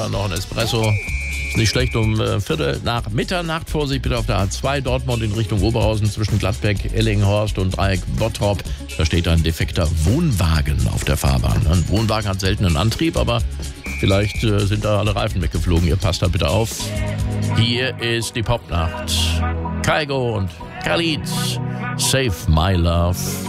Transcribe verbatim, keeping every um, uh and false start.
noch ein Espresso. Ist nicht schlecht, um äh, Viertel nach Mitternacht. Vorsicht bitte auf der A zwei Dortmund in Richtung Oberhausen zwischen Gladbeck, Ellinghorst und Dreieck Bottrop. Da steht ein defekter Wohnwagen auf der Fahrbahn. Ein Wohnwagen hat selten einen Antrieb, aber vielleicht äh, sind da alle Reifen weggeflogen. Ihr passt da bitte auf. Hier ist die Popnacht. Kygo und Khalid. Save My Love.